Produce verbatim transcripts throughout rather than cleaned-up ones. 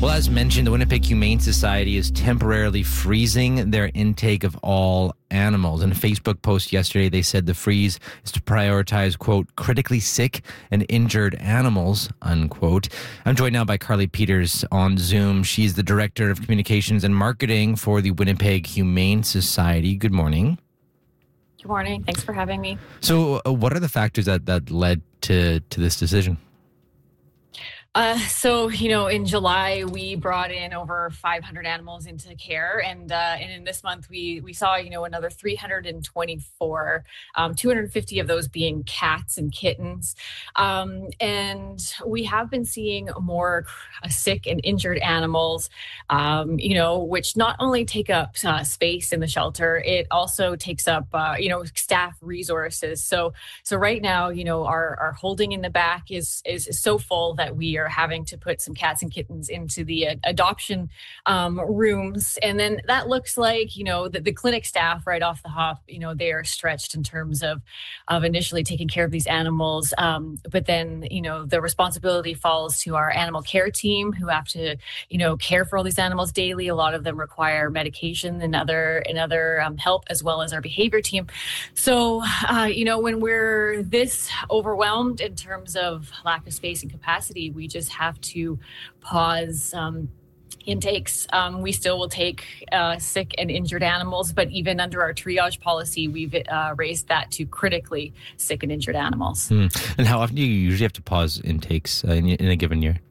Well, as mentioned, the Winnipeg Humane Society is temporarily freezing their intake of all animals. In a Facebook post yesterday, they said the freeze is to prioritize, quote, critically sick and injured animals, unquote. I'm joined now by Carly Peters on Zoom. She's the Director of Communications and Marketing for the Winnipeg Humane Society. Good morning. Good morning. Thanks for having me. So uh, what are the factors that, that led to, to this decision? Uh, so, you know, in July, we brought in over five hundred animals into care. And uh, and in this month, we we saw, you know, another three hundred twenty-four, um, two hundred fifty of those being cats and kittens. Um, and we have been seeing more uh, sick and injured animals, um, you know, which not only take up uh, space in the shelter, it also takes up, uh, you know, staff resources. So so right now, you know, our, our holding in the back is, is, is so full that we are having to put some cats and kittens into the uh, adoption um, rooms. And then that looks like, you know, the, the clinic staff right off the hop, you know, they are stretched in terms of, of initially taking care of these animals. Um, but then, you know, the responsibility falls to our animal care team who have to, you know, care for all these animals daily. A lot of them require medication and other, and other um, help, as well as our behavior team. So, uh, you know, when we're this overwhelmed in terms of lack of space and capacity, we just have to pause um, intakes. Um, we still will take uh, sick and injured animals, but even under our triage policy, we've uh, raised that to critically sick and injured animals. Hmm. And how often do you usually have to pause intakes uh, in, in a given year?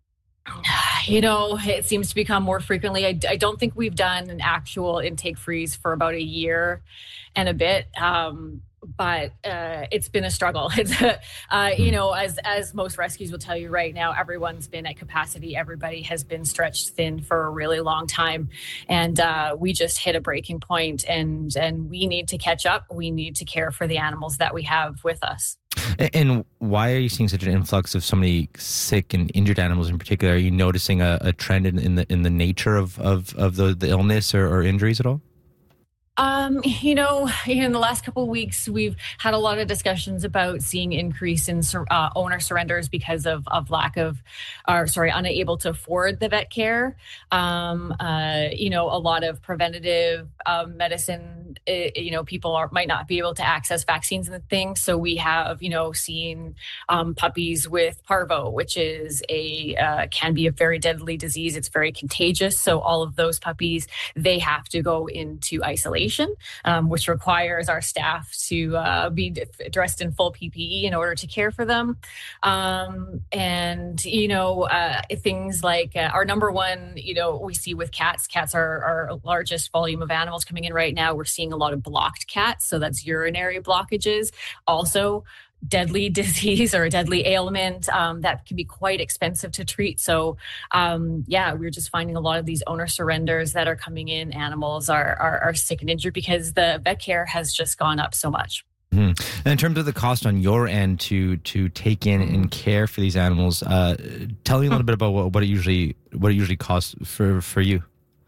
You know, it seems to become more frequently. I, I don't think we've done an actual intake freeze for about a year and a bit. Um, But uh, it's been a struggle. It's, uh, you know, as as most rescues will tell you right now, everyone's been at capacity. Everybody has been stretched thin for a really long time. And uh, we just hit a breaking point, and, and we need to catch up. We need to care for the animals that we have with us. And why are you seeing such an influx of so many sick and injured animals in particular? Are you noticing a, a trend in, in the in the nature of, of, of the, the illness or, or injuries at all? Um, you know, in the last couple of weeks, we've had a lot of discussions about seeing increase in uh, owner surrenders because of, of lack of, or sorry, unable to afford the vet care. Um, uh, you know, a lot of preventative um, medicine, it, you know, people are, might not be able to access vaccines and things. So we have, you know, seen um, puppies with parvo, which is a, uh, can be a very deadly disease. It's very contagious. So all of those puppies, they have to go into isolation. Um, which requires our staff to uh, be d- dressed in full P P E in order to care for them. Um, and, you know, uh, things like uh, our number one, you know, we see with cats, cats are our largest volume of animals coming in right now. We're seeing a lot of blocked cats. So that's urinary blockages. Also, deadly disease or a deadly ailment um, that can be quite expensive to treat. So, um, yeah, we're just finding a lot of these owner surrenders that are coming in. Animals are, are, are sick and injured because the vet care has just gone up so much. Mm-hmm. And in terms of the cost on your end to to take in and care for these animals, uh, tell me a little bit about what, what it usually what it usually costs for, for you.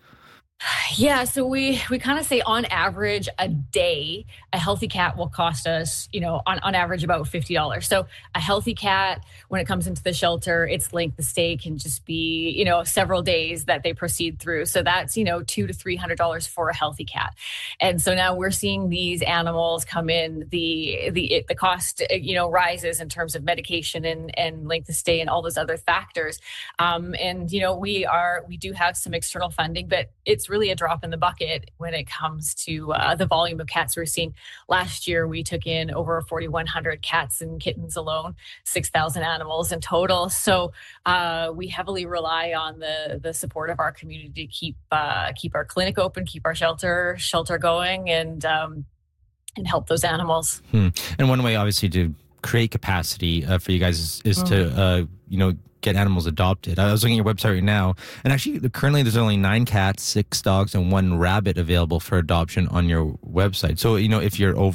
Yeah, so we we kind of say on average a day, a healthy cat will cost us, you know, on, on average about fifty dollars. So a healthy cat, when it comes into the shelter, its length of stay can just be, you know, several days that they proceed through. So that's, you know, two to three hundred dollars for a healthy cat. And so now we're seeing these animals come in, the the it, the cost, you know, rises in terms of medication and and length of stay and all those other factors. Um, and you know, we are we do have some external funding, but it's really a drop in the bucket when it comes to uh, the volume of cats we're seeing. Last year, we took in over forty-one hundred cats and kittens alone, six thousand animals in total. So uh, we heavily rely on the the support of our community to keep uh, keep our clinic open, keep our shelter shelter going, and um, and help those animals. Hmm. And one way, obviously, to create capacity uh, for you guys is, is mm. to uh, you know. get animals adopted. I was looking at your website right now, and actually currently there's only nine cats, six dogs, and one rabbit available for adoption on your website. So, you know, if you're over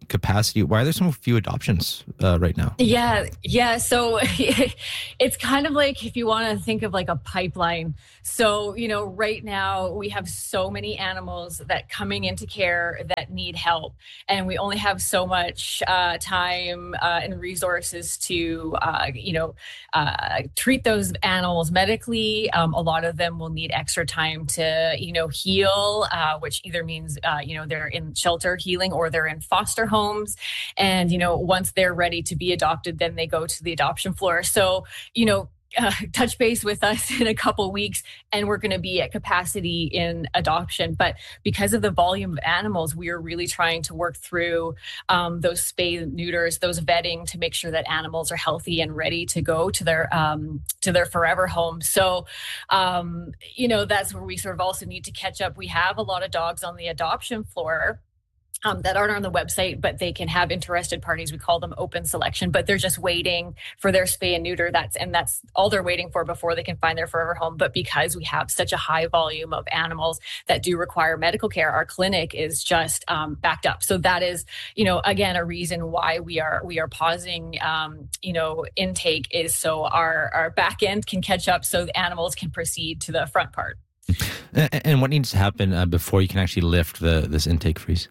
capacity. Why are there so few adoptions uh, right now? Yeah, yeah. So it's kind of like if you want to think of like a pipeline. So, you know, right now we have so many animals that coming into care that need help, and we only have so much uh, time uh, and resources to, uh, you know, uh, treat those animals medically. Um, a lot of them will need extra time to, you know, heal, uh, which either means, uh, you know, they're in shelter healing or they're in foster homes. And, you know, once they're ready to be adopted, then they go to the adoption floor. So, you know, uh, touch base with us in a couple weeks and we're going to be at capacity in adoption. But because of the volume of animals, we are really trying to work through um, those spay neuters, those vetting to make sure that animals are healthy and ready to go to their um, to their forever home. So, um, you know, that's where we sort of also need to catch up. We have a lot of dogs on the adoption floor Um, that aren't on the website, but they can have interested parties. We call them open selection, but they're just waiting for their spay and neuter. That's and that's all they're waiting for before they can find their forever home. But because we have such a high volume of animals that do require medical care, our clinic is just um, backed up. So that is, you know, again, a reason why we are we are pausing, um, you know, intake is so our our back end can catch up, so the animals can proceed to the front part. And, and what needs to happen uh, before you can actually lift the this intake freeze?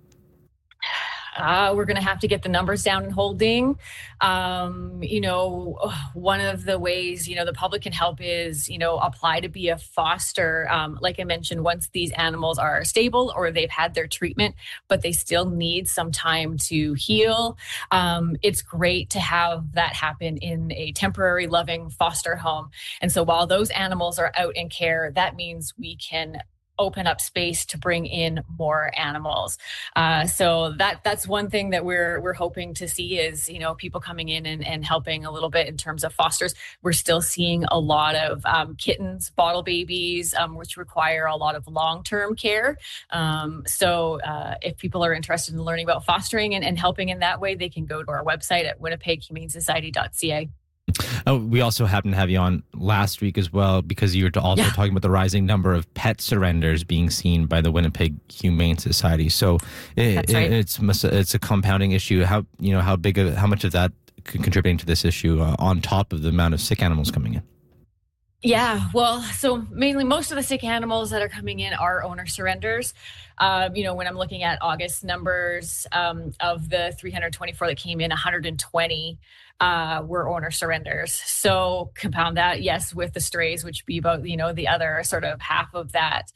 Uh, we're going to have to get the numbers down in holding. Um, you know, one of the ways, you know, the public can help is, you know, apply to be a foster. Um, like I mentioned, once these animals are stable or they've had their treatment, but they still need some time to heal. Um, it's great to have that happen in a temporary loving foster home. And so while those animals are out in care, that means we can open up space to bring in more animals. Uh, so that that's one thing that we're we're hoping to see is, you know, people coming in and, and helping a little bit in terms of fosters. We're still seeing a lot of um, kittens, bottle babies, um, which require a lot of long-term care. Um, so uh, if people are interested in learning about fostering and, and helping in that way, they can go to our website at winnipeg humane society dot c a. Oh, we also happened to have you on last week as well because you were also yeah. talking about the rising number of pet surrenders being seen by the Winnipeg Humane Society. So it, right. it, it's it's a compounding issue. How you know how big of how much of that contributing to this issue uh, on top of the amount of sick animals coming in? Yeah, well, so mainly most of the sick animals that are coming in are owner surrenders. Um, you know, when I'm looking at August numbers um, of the three hundred twenty-four that came in, one hundred twenty uh, were owner surrenders. So compound that, yes, with the strays, which would be about, you know, the other sort of half of that.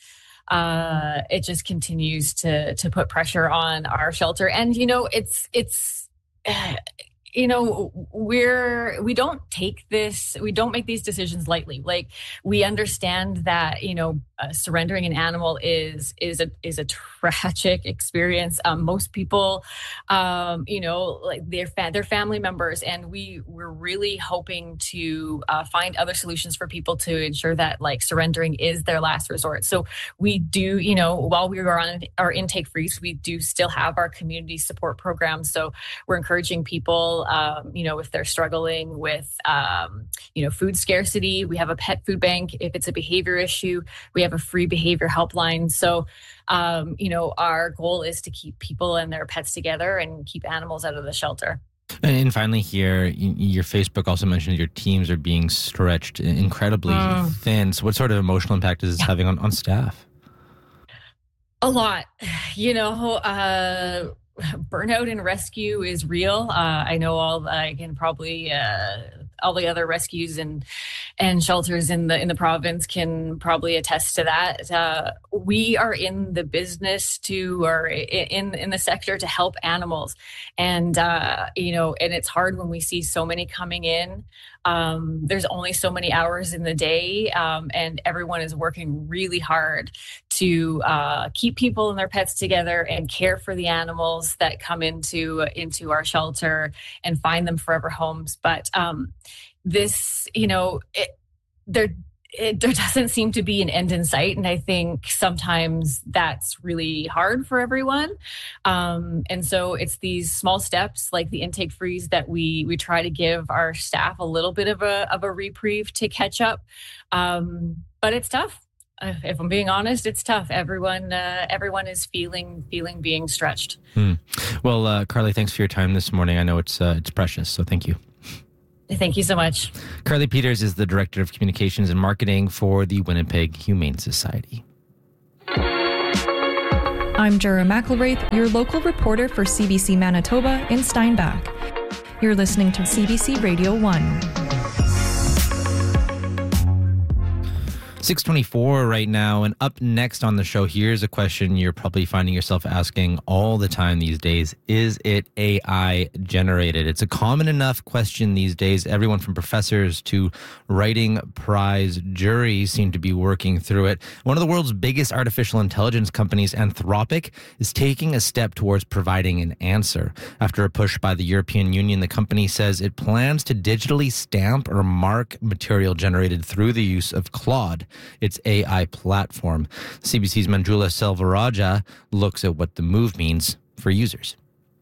Uh, it just continues to to put pressure on our shelter. And, you know, it's it's. Uh, you know, we're, we don't take this, we don't make these decisions lightly. Like we understand that, you know, uh, surrendering an animal is, is a, is a tragic experience. Um, most people, um, you know, like their, fa- their family members, and we we're really hoping to uh, find other solutions for people to ensure that like surrendering is their last resort. So we do, you know, while we are on our intake freeze, we do still have our community support programs. So we're encouraging people, Um, you know, if they're struggling with, um, you know, food scarcity, we have a pet food bank. If it's a behavior issue, we have a free behavior helpline. So, um, you know, our goal is to keep people and their pets together and keep animals out of the shelter. And finally here, your Facebook also mentioned your teams are being stretched incredibly mm. thin. So what sort of emotional impact is this yeah. having on, on staff? A lot, you know, uh, burnout in rescue is real. Uh, I know all I can probably uh, all the other rescues and and shelters in the in the province can probably attest to that. Uh, we are in the business to or in in the sector to help animals, and uh, you know, and it's hard when we see so many coming in. Um, there's only so many hours in the day, um, and everyone is working really hard to uh, keep people and their pets together and care for the animals that come into into our shelter and find them forever homes. But um, this, you know, it, there it, there doesn't seem to be an end in sight, and I think sometimes that's really hard for everyone. Um, and so it's these small steps, like the intake freeze, that we we try to give our staff a little bit of a of a reprieve to catch up. Um, but it's tough. Uh, if I'm being honest, it's tough. Everyone, uh, everyone is feeling feeling being stretched. Hmm. Well, uh, Carly, thanks for your time this morning. I know it's uh, it's precious, so thank you. Thank you so much. Carly Peters is the Director of Communications and Marketing for the Winnipeg Humane Society. I'm Jura McElwraith, your local reporter for C B C Manitoba in Steinbach. You're listening to C B C Radio one. six twenty-four right now, and up next on the show, here's a question you're probably finding yourself asking all the time these days. Is it A I generated? It's a common enough question these days. Everyone from professors to writing prize juries seem to be working through it. One of the world's biggest artificial intelligence companies, Anthropic, is taking a step towards providing an answer. After a push by the European Union, the company says it plans to digitally stamp or mark material generated through the use of Claude, its A I platform. C B C's Manjula Selvarajah looks at what the move means for users.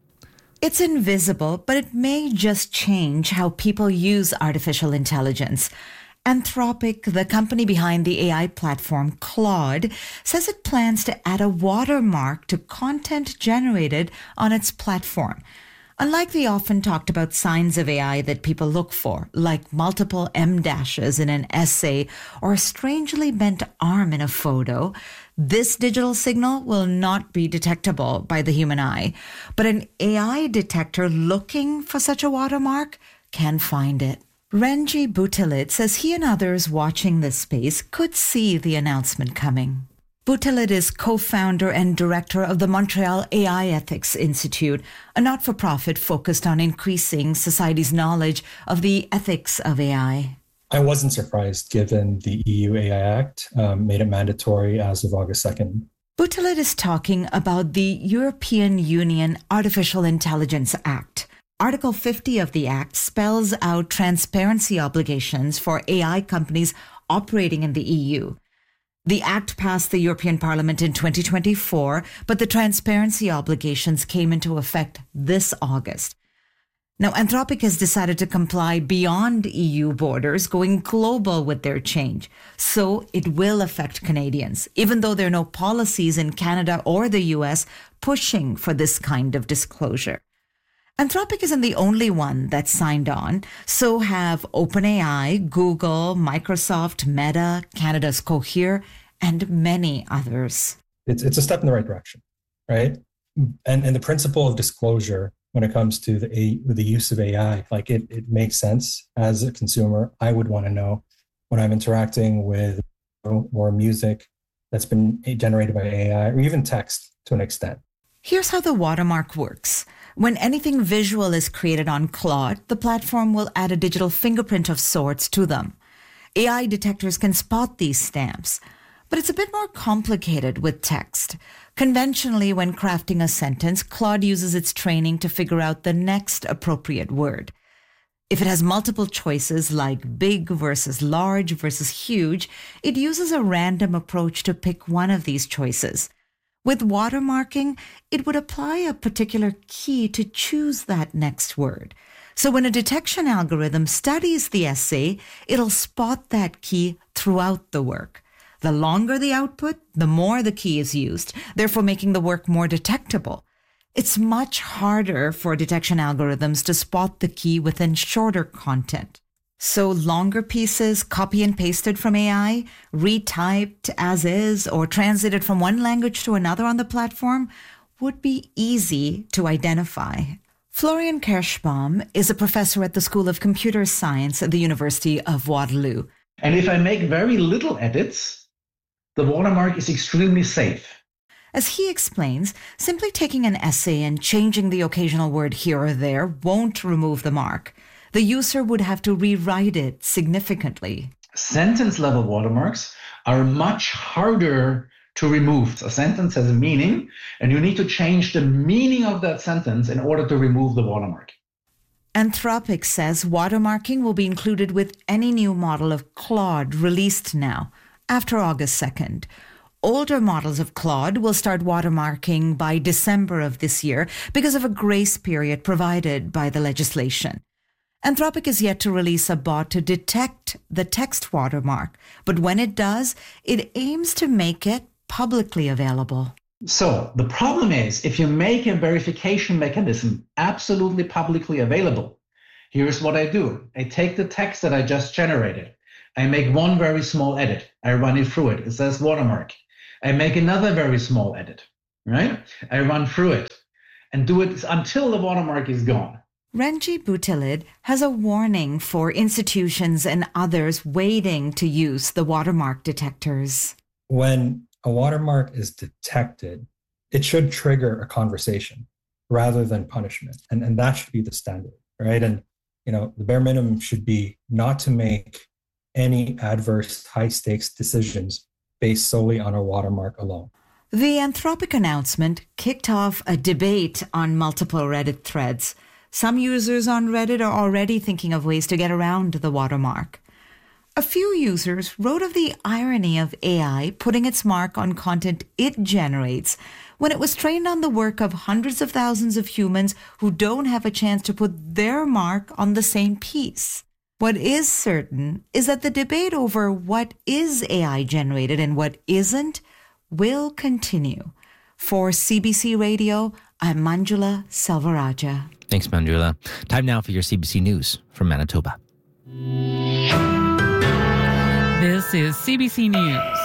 It's invisible, but it may just change how people use artificial intelligence. Anthropic, the company behind the A I platform Claude, says it plans to add a watermark to content generated on its platform. Unlike the often talked about signs of A I that people look for, like multiple M dashes in an essay or a strangely bent arm in a photo, this digital signal will not be detectable by the human eye. But an A I detector looking for such a watermark can find it. Renji Butilit says he and others watching this space could see the announcement coming. Butilit is co-founder and director of the Montreal A I Ethics Institute, a not-for-profit focused on increasing society's knowledge of the ethics of A I. I wasn't surprised given the E U A I Act um, made it mandatory as of August second. Butilit is talking about the European Union Artificial Intelligence Act. Article fifty of the Act spells out transparency obligations for A I companies operating in the E U. The Act passed the European Parliament in twenty twenty-four, but the transparency obligations came into effect this August. Now, Anthropic has decided to comply beyond E U borders, going global with their change. So it will affect Canadians, even though there are no policies in Canada or the U S pushing for this kind of disclosure. Anthropic isn't the only one that's signed on. So have OpenAI, Google, Microsoft, Meta, Canada's Cohere, and many others. It's it's a step in the right direction, right? And and the principle of disclosure when it comes to the a, the use of A I, like it it makes sense. As a consumer, I would want to know when I'm interacting with or music that's been generated by A I, or even text to an extent. Here's how the watermark works. When anything visual is created on Claude, the platform will add a digital fingerprint of sorts to them. A I detectors can spot these stamps, but it's a bit more complicated with text. Conventionally, when crafting a sentence, Claude uses its training to figure out the next appropriate word. If it has multiple choices like big versus large versus huge, it uses a random approach to pick one of these choices. With watermarking, it would apply a particular key to choose that next word. So when a detection algorithm studies the essay, it'll spot that key throughout the work. The longer the output, the more the key is used, therefore making the work more detectable. It's much harder for detection algorithms to spot the key within shorter content. So longer pieces, copy and pasted from A I, retyped as is, or translated from one language to another on the platform, would be easy to identify. Florian Kerschbaum is a professor at the School of Computer Science at the University of Waterloo. And if I make very little edits, the watermark is extremely safe. As he explains, simply taking an essay and changing the occasional word here or there won't remove the mark. The user would have to rewrite it significantly. Sentence-level watermarks are much harder to remove. A sentence has a meaning, and you need to change the meaning of that sentence in order to remove the watermark. Anthropic says watermarking will be included with any new model of Claude released now, after August second. Older models of Claude will start watermarking by December of this year because of a grace period provided by the legislation. Anthropic is yet to release a bot to detect the text watermark, but when it does, it aims to make it publicly available. So the problem is, if you make a verification mechanism absolutely publicly available, here's what I do. I take the text that I just generated. I make one very small edit. I run it through it. It says watermark. I make another very small edit, right? I run through it and do it until the watermark is gone. Renji Butilid has a warning for institutions and others waiting to use the watermark detectors. When a watermark is detected, it should trigger a conversation rather than punishment. And, and that should be the standard, right? And, you know, the bare minimum should be not to make any adverse high-stakes decisions based solely on a watermark alone. The Anthropic announcement kicked off a debate on multiple Reddit threads. Some users on Reddit are already thinking of ways to get around the watermark. A few users wrote of the irony of A I putting its mark on content it generates when it was trained on the work of hundreds of thousands of humans who don't have a chance to put their mark on the same piece. What is certain is that the debate over what is A I generated and what isn't will continue. For C B C Radio, I'm Manjula Selvarajah. Thanks, Manjula. Time now for your C B C News from Manitoba. This is C B C News.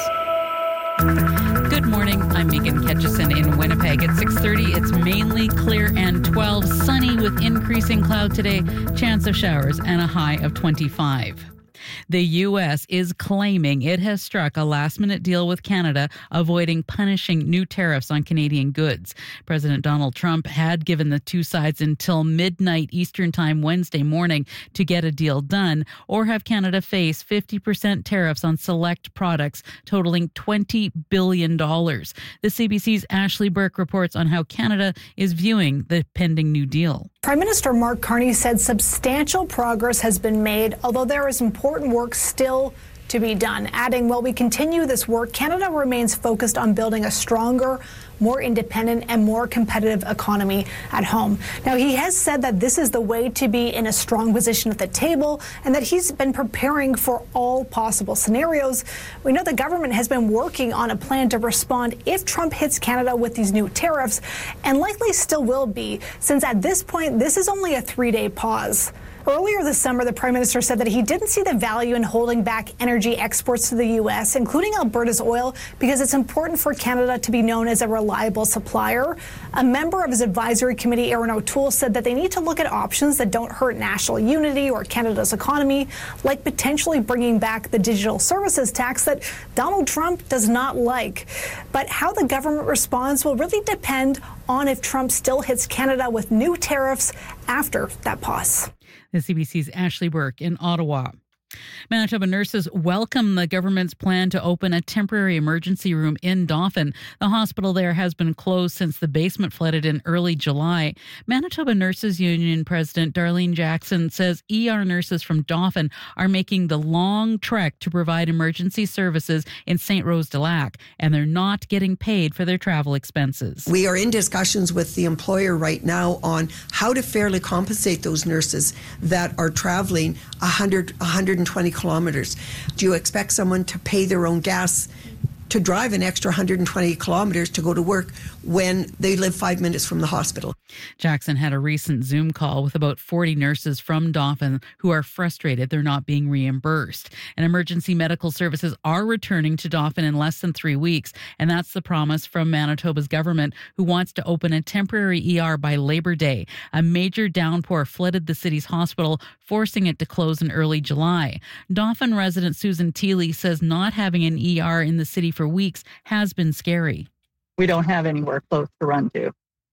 Good morning. I'm Megan Ketchison in Winnipeg. At six thirty, it's mainly clear and twelve. Sunny with increasing cloud today. Chance of showers and a high of twenty-five. The U S is claiming it has struck a last-minute deal with Canada, avoiding punishing new tariffs on Canadian goods. President Donald Trump had given the two sides until midnight Eastern Time Wednesday morning to get a deal done, or have Canada face fifty percent tariffs on select products totaling twenty billion dollars. The C B C's Ashley Burke reports on how Canada is viewing the pending new deal. Prime Minister Mark Carney said substantial progress has been made, although there is important work still to be done. Adding, while we continue this work, Canada remains focused on building a stronger, more independent and more competitive economy at home. Now, he has said that this is the way to be in a strong position at the table and that he's been preparing for all possible scenarios. We know the government has been working on a plan to respond if Trump hits Canada with these new tariffs, and likely still will be, since at this point, this is only a three-day pause. Earlier this summer, the Prime Minister said that he didn't see the value in holding back energy exports to the U S, including Alberta's oil, because it's important for Canada to be known as a reliable supplier. A member of his advisory committee, Aaron O'Toole, said that they need to look at options that don't hurt national unity or Canada's economy, like potentially bringing back the digital services tax that Donald Trump does not like. But how the government responds will really depend on if Trump still hits Canada with new tariffs after that pause. The C B C's Ashley Burke in Ottawa. Manitoba nurses welcome the government's plan to open a temporary emergency room in Dauphin. The hospital there has been closed since the basement flooded in early July. Manitoba Nurses Union President Darlene Jackson says E R nurses from Dauphin are making the long trek to provide emergency services in Saint Rose de Lac, and they're not getting paid for their travel expenses. We are in discussions with the employer right now on how to fairly compensate those nurses that are traveling one hundred, one hundred twenty kilometers. Do you expect someone to pay their own gas to drive an extra one hundred twenty kilometers to go to work when they live five minutes from the hospital? Jackson had a recent Zoom call with about forty nurses from Dauphin who are frustrated they're not being reimbursed. And emergency medical services are returning to Dauphin in less than three weeks. And that's the promise from Manitoba's government, who wants to open a temporary E R by Labor Day. A major downpour flooded the city's hospital, forcing it to close in early July. Dauphin resident Susan Teely says not having an E R in the city for weeks has been scary. We don't have anywhere close to run to.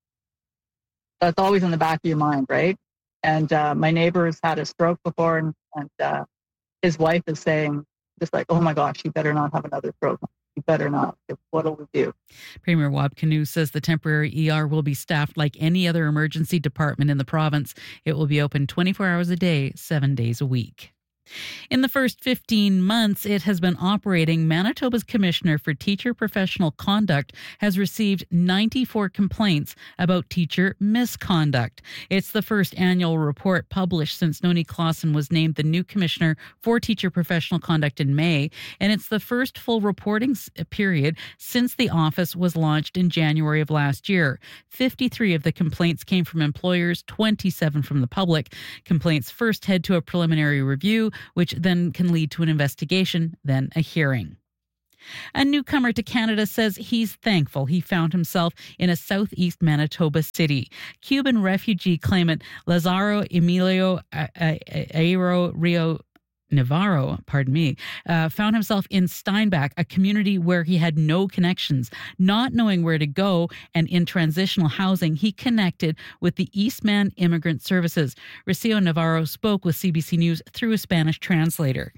That's always in the back of your mind, right? And uh, my neighbor has had a stroke before, and, and uh, his wife is saying, just like, oh my gosh, you better not have another stroke. You better not. What will we do? Premier Wab Kinew says the temporary E R will be staffed like any other emergency department in the province. It will be open twenty-four hours a day, seven days a week. In the first fifteen months it has been operating, Manitoba's Commissioner for Teacher Professional Conduct has received ninety-four complaints about teacher misconduct. It's the first annual report published since Noni Clausen was named the new Commissioner for Teacher Professional Conduct in May, and it's the first full reporting period since the office was launched in January of last year. fifty-three of the complaints came from employers, twenty-seven from the public. Complaints first head to a preliminary review, which then can lead to an investigation, then a hearing. A newcomer to Canada says he's thankful he found himself in a southeast Manitoba city. Cuban refugee claimant Lazaro Emilio Aero Rio Navarro, pardon me, uh, found himself in Steinbach, a community where he had no connections. Not knowing where to go and in transitional housing, he connected with the Eastman Immigrant Services. Ricio Navarro spoke with C B C News through a Spanish translator.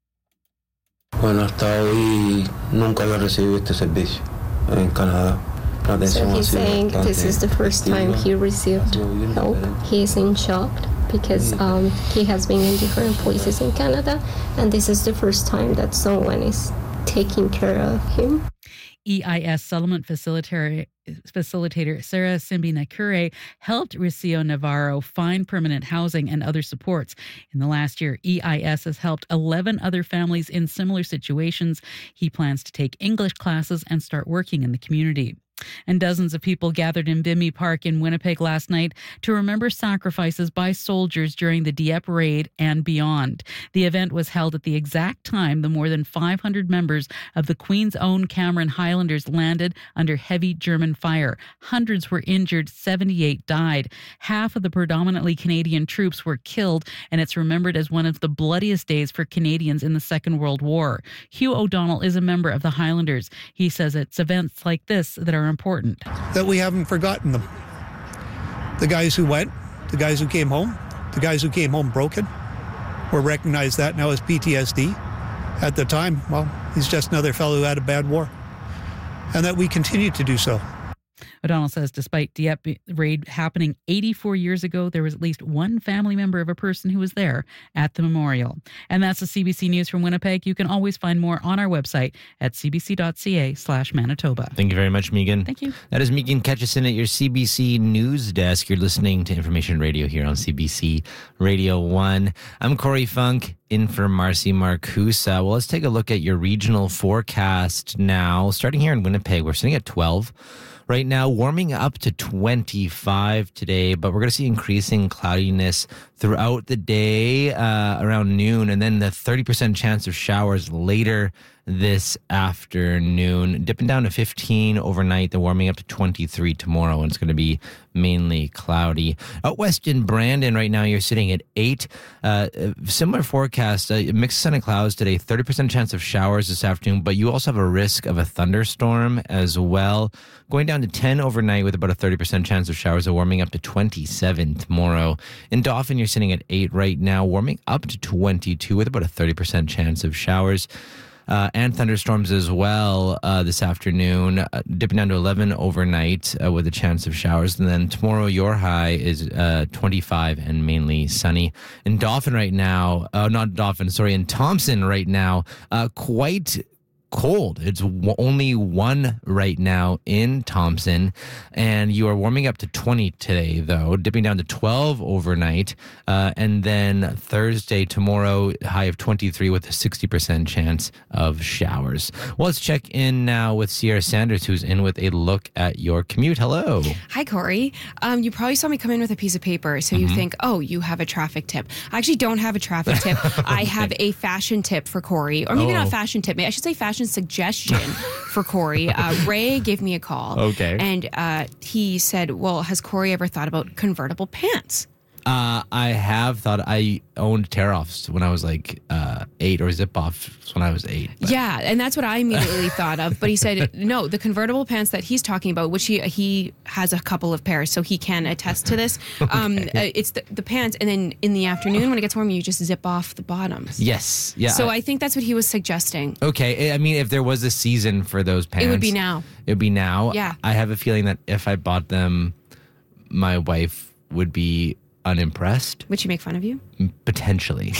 Bueno, hasta hoy nunca había recibido este servicio en Canadá. So he's saying this is the first time he received help. He is in shock because um, he has been in different places in Canada, and this is the first time that someone is taking care of him. E I S settlement facilitator, facilitator Sarah Simbi-Nakure helped Ricio Navarro find permanent housing and other supports. In the last year, E I S has helped eleven other families in similar situations. He plans to take English classes and start working in the community. And dozens of people gathered in Bimini Park in Winnipeg last night to remember sacrifices by soldiers during the Dieppe raid and beyond. The event was held at the exact time the more than five hundred members of the Queen's Own Cameron Highlanders landed under heavy German fire. Hundreds were injured, seventy-eight died. Half of the predominantly Canadian troops were killed, and it's remembered as one of the bloodiest days for Canadians in the Second World War. Hugh O'Donnell is a member of the Highlanders. He says it's events like this that are important. That we haven't forgotten them. The guys who went, the guys who came home, the guys who came home broken, we're recognized that now as P T S D. At the time, well, he's just another fellow who had a bad war. And that we continue to do so. O'Donnell says despite Dieppe raid happening eighty-four years ago, there was at least one family member of a person who was there at the memorial. And that's the C B C News from Winnipeg. You can always find more on our website at cbc.ca slash Manitoba. Thank you very much, Megan. Thank you. That is Megan Ketchison at your C B C News Desk. You're listening to Information Radio here on C B C Radio one. I'm Corey Funk, in for Marcy Marcusa. Well, let's take a look at your regional forecast now. Starting here in Winnipeg, we're sitting at twelve. Right now, warming up to twenty-five today, but we're going to see increasing cloudiness throughout the day uh, around noon, and then the thirty percent chance of showers later this afternoon, dipping down to fifteen overnight, then warming up to twenty-three tomorrow, and it's going to be mainly cloudy. Out west in Brandon right now, you're sitting at eight. Uh, similar forecast, uh, mixed sun and clouds today, thirty percent chance of showers this afternoon, but you also have a risk of a thunderstorm as well. Going down to ten overnight with about a thirty percent chance of showers and warming up to twenty-seven tomorrow. In Dauphin, you're sitting at eight right now, warming up to twenty-two with about a thirty percent chance of showers. Uh, and thunderstorms as well uh, this afternoon, uh, dipping down to eleven overnight uh, with a chance of showers. And then tomorrow, your high is uh, twenty-five and mainly sunny. In Dauphin right now, uh, not Dauphin, sorry, in Thompson right now, uh, quite cold. It's w- only one right now in Thompson, and you are warming up to twenty today, though, dipping down to twelve overnight, uh, and then Thursday, tomorrow, high of twenty-three with a sixty percent chance of showers. Well, let's check in now with Sierra Sanders, who's in with a look at your commute. Hello. Hi, Corey. Um, you probably saw me come in with a piece of paper, so Mm-hmm. you think, oh, you have a traffic tip. I actually don't have a traffic tip. I have a fashion tip for Corey, or maybe Oh. not a fashion tip. Maybe I should say fashion suggestion for Corey. Uh, Ray gave me a call. Okay. And uh, he said, well, has Corey ever thought about convertible pants? Uh, I have thought I owned tear-offs when I was like uh, eight, or zip-offs when I was eight. But. Yeah, and that's what I immediately thought of. But he said, no, the convertible pants that he's talking about, which he he has a couple of pairs, so he can attest to this. Um, Okay. uh, it's the, the pants, and then in the afternoon when it gets warm, you just zip off the bottoms. Yes. Yeah. So I think that's what he was suggesting. Okay. I mean, if there was a season for those pants, It would be now. It would be now. Yeah. I have a feeling that if I bought them, my wife would be unimpressed. Would she make fun of you? Potentially.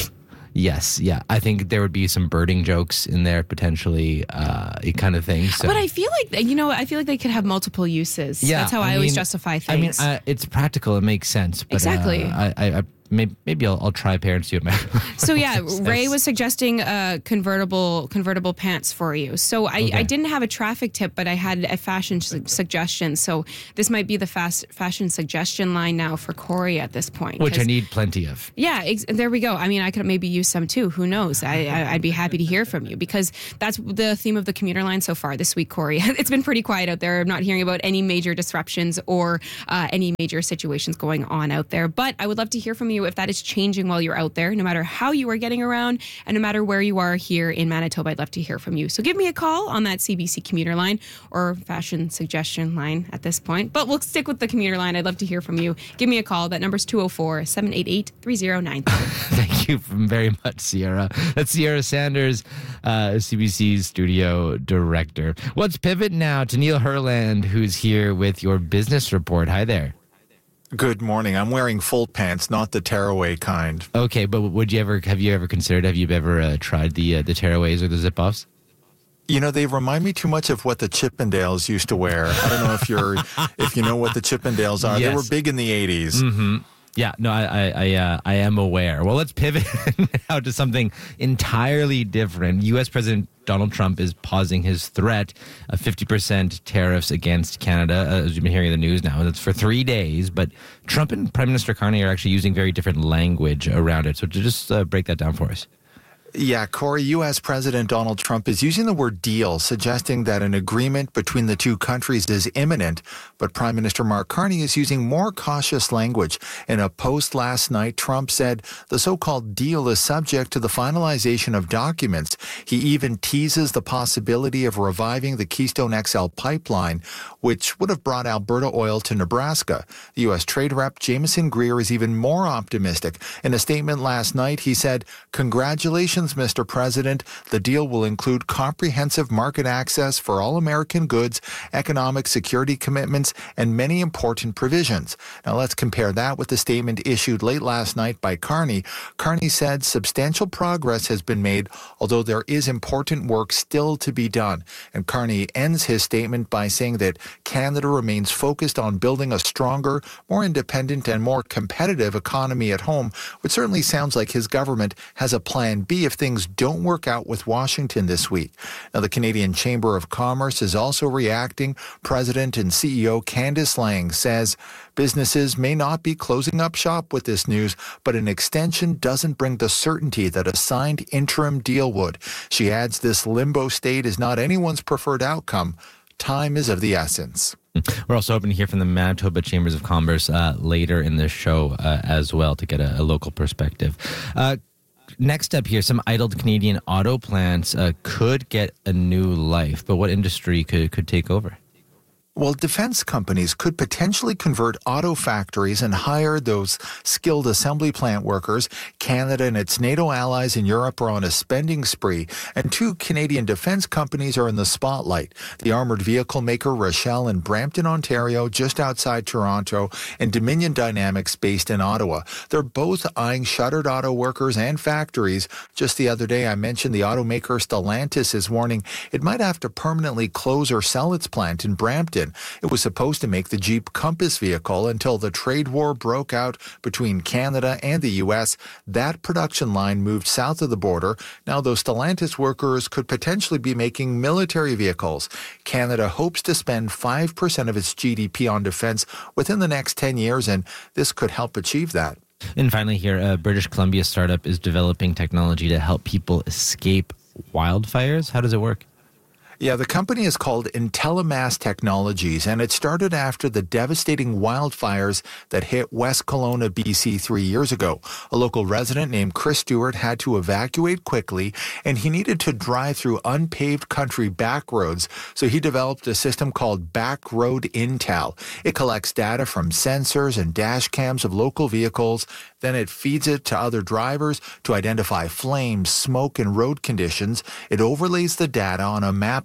Yes, yeah. I think there would be some birding jokes in there potentially, uh, kind of thing. So. But I feel like, you know, I feel like they could have multiple uses. Yeah, That's how I, I always mean, justify things. I mean, uh, it's practical. It makes sense. But, Exactly. Uh, I, I, maybe, maybe I'll, I'll try parents do it. So yeah, Ray was suggesting uh, convertible convertible pants for you. So I, Okay. I didn't have a traffic tip, but I had a fashion su- suggestion. So this might be the fast fashion suggestion line now for Corey at this point. Which I 'cause- need plenty of. Yeah, ex- there we go. I mean, I could maybe use some too. Who knows? I, I, I'd be happy to hear from you because that's the theme of the commuter line so far this week, Corey. It's been pretty quiet out there. I'm not hearing about any major disruptions or uh, any major situations going on out there. But I would love to hear from you if that is changing while you're out there, no matter how you are getting around and no matter where you are here in Manitoba. I'd love to hear from you. So give me a call on that C B C commuter line or fashion suggestion line at this point. But we'll stick with the commuter line. I'd love to hear from you. Give me a call. That number's two oh four, seven eight eight, three oh nine three. Thank you very much, Sierra. That's Sierra Sanders, uh, C B C's studio director. Let's pivot now to Neil Herland, who's here with your business report. Hi there. Good morning. I'm wearing full pants, not the tearaway kind. Okay, but would you ever have you ever considered? Have you ever uh, tried the uh, the tearaways or the zip offs? You know, they remind me too much of what the Chippendales used to wear. I don't know if you're if you know what the Chippendales are. Yes. They were big in the eighties. Mm-hmm. Yeah, no, I I I, uh, I am aware. Well, let's pivot now to something entirely different. U S President Donald Trump is pausing his threat of fifty percent tariffs against Canada, uh, as you've been hearing in the news now. It's for three days, but Trump and Prime Minister Carney are actually using very different language around it. So to just uh, break that down for us. Yeah, Corey, U S President Donald Trump is using the word deal, suggesting that an agreement between the two countries is imminent. But Prime Minister Mark Carney is using more cautious language. In a post last night, Trump said the so-called deal is subject to the finalization of documents. He even teases the possibility of reviving the Keystone X L pipeline, which would have brought Alberta oil to Nebraska. The U S Trade Rep Jameson Greer is even more optimistic. In a statement last night, he said, "Congratulations, Mister President. The deal will include comprehensive market access for all American goods, economic security commitments, and many important provisions." Now let's compare that with the statement issued late last night by Carney. Carney said substantial progress has been made, although there is important work still to be done. And Carney ends his statement by saying that Canada remains focused on building a stronger, more independent, and more competitive economy at home, which certainly sounds like his government has a plan B if things don't work out with Washington this week. Now, the Canadian Chamber of Commerce is also reacting. President and C E O Candice Lang says businesses may not be closing up shop with this news, but an extension doesn't bring the certainty that a signed interim deal would. She adds this limbo state is not anyone's preferred outcome. Time is of the essence. We're also hoping to hear from the Manitoba Chambers of Commerce uh, later in the show uh, as well to get a, a local perspective. Uh, Next up here, some idled Canadian auto plants uh, could get a new life, but what industry could, could take over? Well, defense companies could potentially convert auto factories and hire those skilled assembly plant workers. Canada and its NATO allies in Europe are on a spending spree, and two Canadian defense companies are in the spotlight. The armored vehicle maker Rochelle in Brampton, Ontario, just outside Toronto, and Dominion Dynamics based in Ottawa. They're both eyeing shuttered auto workers and factories. Just the other day, I mentioned the automaker Stellantis is warning it might have to permanently close or sell its plant in Brampton. It was supposed to make the Jeep Compass vehicle until the trade war broke out between Canada and the U S. That production line moved south of the border. Now those Stellantis workers could potentially be making military vehicles. Canada hopes to spend five percent of its G D P on defense within the next ten years, and this could help achieve that. And finally here, a British Columbia startup is developing technology to help people escape wildfires. How does it work? Yeah, the company is called Intellimass Technologies, and it started after the devastating wildfires that hit West Kelowna, B C three years ago. A local resident named Chris Stewart had to evacuate quickly, and he needed to drive through unpaved country back roads, so he developed a system called Backroad Intel. It collects data from sensors and dash cams of local vehicles, then it feeds it to other drivers to identify flames, smoke, and road conditions. It overlays the data on a map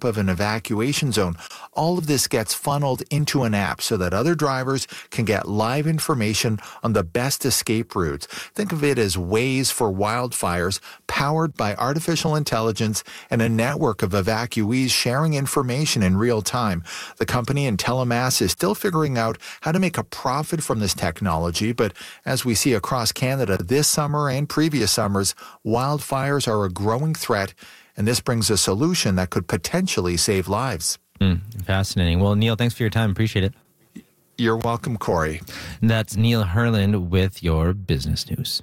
of an evacuation zone. All of this gets funneled into an app so that other drivers can get live information on the best escape routes. Think of it as Waze for wildfires, powered by artificial intelligence and a network of evacuees sharing information in real time. The company Intellimass is still figuring out how to make a profit from this technology, but as we see across Canada this summer and previous summers, wildfires are a growing threat, and this brings a solution that could potentially save lives. Mm, fascinating. Well, Neil, thanks for your time. Appreciate it. You're welcome, Corey. That's Neil Herland with your business news.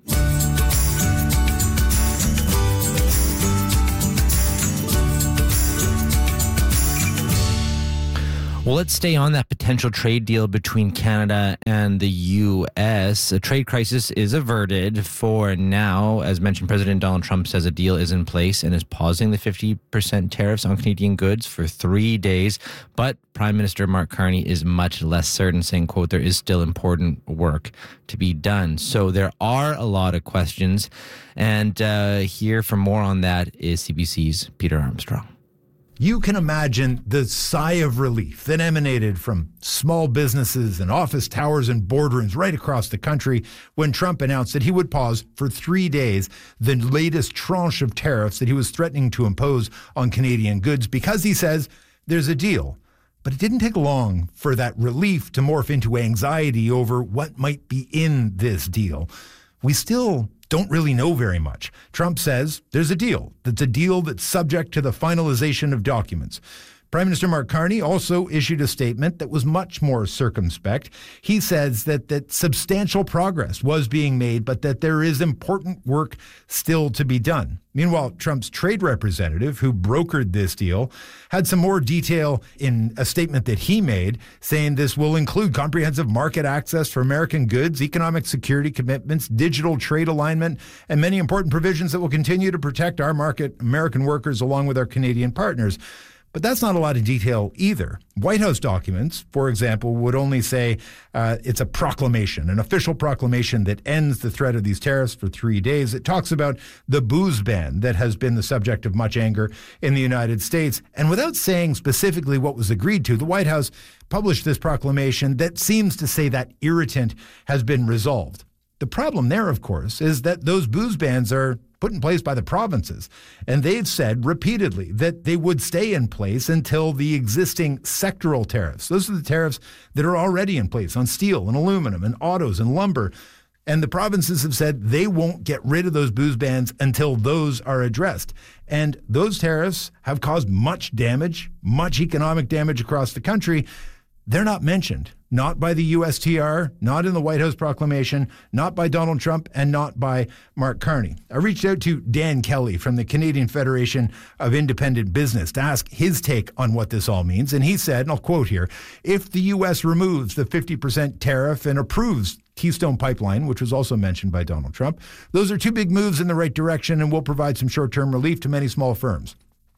Well, let's stay on that potential trade deal between Canada and the U S. A trade crisis is averted for now. As mentioned, President Donald Trump says a deal is in place and is pausing the fifty percent tariffs on Canadian goods for three days. But Prime Minister Mark Carney is much less certain, saying, quote, there is still important work to be done. So there are a lot of questions. And uh, here for more on that is C B C's Peter Armstrong. You can imagine the sigh of relief that emanated from small businesses and office towers and boardrooms right across the country when Trump announced that he would pause for three days the latest tranche of tariffs that he was threatening to impose on Canadian goods because he says there's a deal. But it didn't take long for that relief to morph into anxiety over what might be in this deal. We still don't really know very much. Trump says there's a deal. That's a deal that's subject to the finalization of documents. Prime Minister Mark Carney also issued a statement that was much more circumspect. He says that, that substantial progress was being made, but that there is important work still to be done. Meanwhile, Trump's trade representative, who brokered this deal, had some more detail in a statement that he made, saying this will include comprehensive market access for American goods, economic security commitments, digital trade alignment, and many important provisions that will continue to protect our market, American workers, along with our Canadian partners. But that's not a lot of detail either. White House documents, for example, would only say uh, it's a proclamation, an official proclamation that ends the threat of these tariffs for three days. It talks about the booze ban that has been the subject of much anger in the United States. And without saying specifically what was agreed to, the White House published this proclamation that seems to say that irritant has been resolved. The problem there, of course, is that those booze bans are put in place by the provinces. And they've said repeatedly that they would stay in place until the existing sectoral tariffs. Those are the tariffs that are already in place on steel and aluminum and autos and lumber. And the provinces have said they won't get rid of those booze bans until those are addressed. And those tariffs have caused much damage, much economic damage across the country. They're not mentioned, not by the U S T R, not in the White House proclamation, not by Donald Trump, and not by Mark Carney. I reached out to Dan Kelly from the Canadian Federation of Independent Business to ask his take on what this all means. And he said, and I'll quote here, if the U S removes the fifty percent tariff and approves Keystone Pipeline, which was also mentioned by Donald Trump, those are two big moves in the right direction and will provide some short-term relief to many small firms.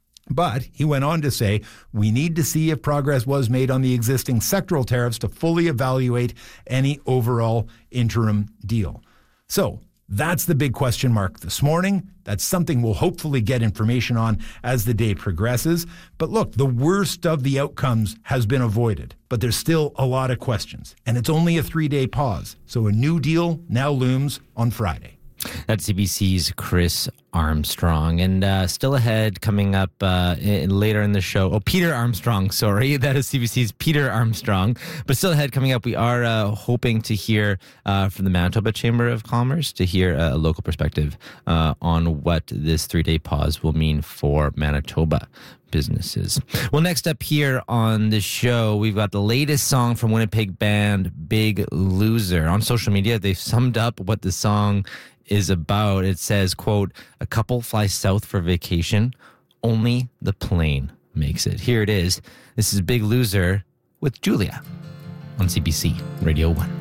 But he went on to say, we need to see if progress was made on the existing sectoral tariffs to fully evaluate any overall interim deal. So that's the big question mark this morning. That's something we'll hopefully get information on as the day progresses. But look, the worst of the outcomes has been avoided, but there's still a lot of questions. And it's only a three-day pause. So a new deal now looms on Friday. That's C B C's Chris Armstrong. And uh, still ahead, coming up uh, in, later in the show. Oh, Peter Armstrong, sorry. That is C B C's Peter Armstrong. But still ahead, coming up, we are uh, hoping to hear uh, from the Manitoba Chamber of Commerce, to hear a local perspective uh, on what this three-day pause will mean for Manitoba businesses. Well, next up here on the show, we've got the latest song from Winnipeg band Big Loser. On social media, they've summed up what the song is about. It says, quote, a couple flies south for vacation, only the plane makes it. Here it is. This is Big Loser with Julia on C B C Radio one.